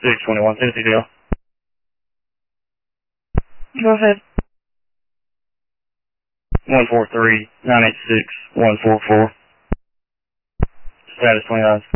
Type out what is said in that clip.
621 Tennessee Dale. Go ahead. 143-986-144. Status 29.